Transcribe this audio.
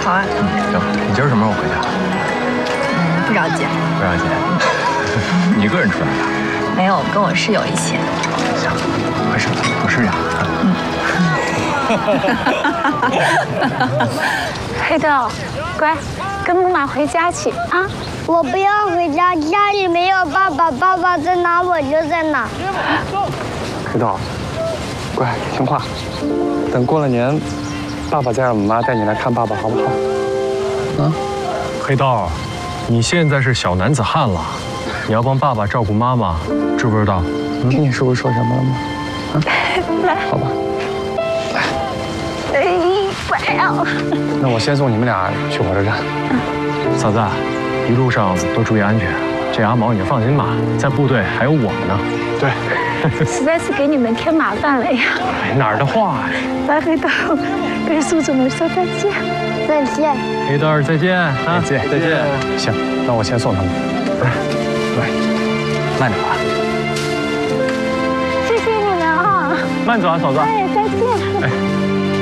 好啊。 行，你今儿什么时候回家？ 不着急。 不着急。你一个人出来的？ 没有，跟我室友一起。 行，没事，我试下。 黑豆，乖，跟妈妈回家去啊！ 我不要回家，家里没有爸爸，爸爸在哪我就在哪。 黑豆，乖，听话。等过了年，爸爸再让我妈带你来看爸爸，好不好？啊， 黑豆，你现在是小男子汉了，你要帮爸爸照顾妈妈，知不知道？ 听你叔叔说什么了吗？啊，好吧。 哎，乖啊！ 那我先送你们俩去火车站。 嫂子，一路上都注意安全。这阿毛你就放心吧，在部队还有我们呢。 对。 实在是给你们添麻烦了呀。 哎，哪儿的话呀？ 来，黑豆，跟叔叔们说再见。 再见。 黑豆儿，再见啊！ 再见。行，那我先送他们。来，慢点啊。 谢谢你们啊！ 慢走啊，嫂子。 哎，再见。 哎。